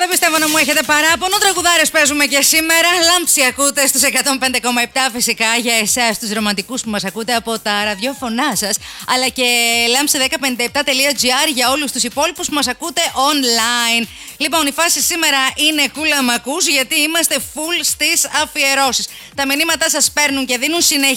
δεν πιστεύω να μου έχετε παράπονο. Τραγουδάρες παίζουμε και σήμερα. Λάμψη ακούτε στους 105,7 φυσικά για εσάς τους ρομαντικούς που μας ακούτε από τα ραδιόφωνά σας. Αλλά και lamψη1057.gr για όλους τους υπόλοιπους που μας ακούτε online. Λοιπόν, η φάση σήμερα είναι κούλα μ' ακούς, γιατί είμαστε full στις αφιερώσεις. Τα μηνύματά σας παίρνουν και δίνουν συνέχεια